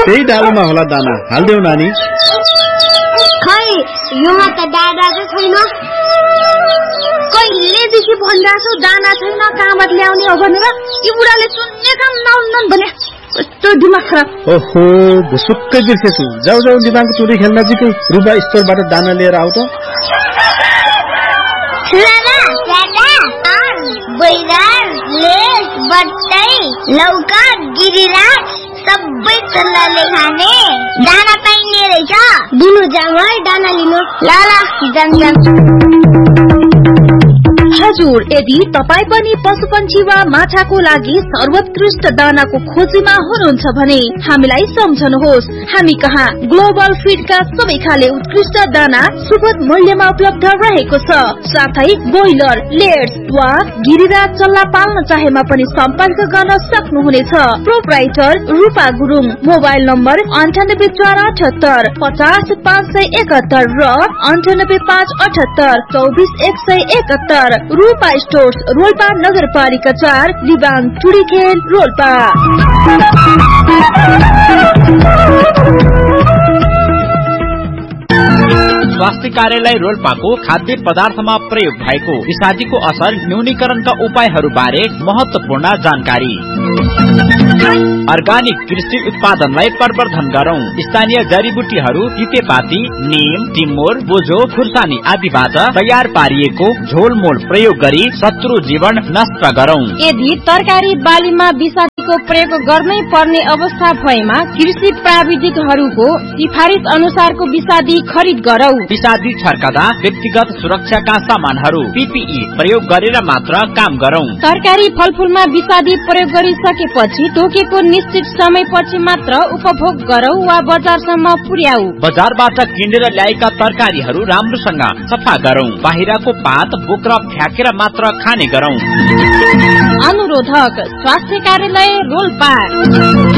त्यही डालोमा होला दाना, हाल्देऊ नानी। खै यहाँ त दाना चाहिँ छैन। कहिलेदेखि भनिरहेको छु दाना छैन, कहाँबाट ल्याउने हो भनेर। यी बुढाले सुन्ने काम नहुन् भने कस्तो दिमाग खराब। ओहो, भुसुक्कै बिर्सेछु। जाऊ जाऊ दिमाग चोरी खेल्न नजिकै रुबा स्टोरबाट दाना लिएर आऊ त। लाला, दादा, बैगन, लेस, बट्टै, लौका, गिरिराज सबै चल्लाले खाने दाना पाइने रहेछ। दिनु जाम है दाना लिनु। लाला, जाम। हजुर, यदि तपाईँ पनि पशुपन्छी वा माछाको लागि सर्वोत्कृष्ट दानाको खोजीमा हुनुहुन्छ भने हामीलाई सम्झनुहोस्। हामी कहाँ ग्लोबल फीडका सबै खाले उत्कृष्ट दाना सुपथ मूल्यमा उपलब्ध रहेको छ। साथै ब्रोइलर, लेयर्स वा गिरिराज चल्ला पाल्न चाहेमा पनि सम्पर्क गर्न सक्नुहुनेछ। प्रोप्राइटर रूपा गुरुङ। मोबाइल नम्बर 9848 50 571 र 9858 24 171। रूपा स्टोर्स, रोल्पा नगरपालिका 4, लिबाङ टुडीखेल, रोल्पा। स्वास्थ्य कार्यालय रोल्पाको खाद्य पदार्थमा प्रयोग भएको विषादीको असर न्यूनीकरणका उपायहरू बारे महत्वपूर्ण जानकारी। अर्गानिक कृषि उत्पादनलाई प्रवर्धन गरौं। स्थानीय जडीबुटीहरू, तितेपाती, नीम, टिमुर, बोझो, खुर्सानी आदिबाट तयार पारिएको झोलमोल प्रयोग गरी शत्रु जीवन नष्ट गरौं। यदि तरकारी बालीमा विषादीको प्रयोग गर्नै पर्ने अवस्था भएमा कृषि प्राविधिकहरूको सिफारिस अनुसारको विषादी खरिद गरौं। विषादी छर्कदा व्यक्तिगत सुरक्षाका सामानहरू PPE प्रयोग गरेर मात्र काम गरौं। तरकारी फलफूलमा विषादी प्रयोग गरिसकेपछि तोकेको निश्चित समयपछि मात्र उपभोग गरौं वा बजारसम्म पुर्याऊ। बजारबाट किनेर ल्याएका तरकारीहरू राम्रोसँग सफा गरौं। बाहिरको पात बोक्रा फ्याकेर मात्र खाने गरौं। अनुरोधक स्वास्थ्य कार्यालय रोल्पा।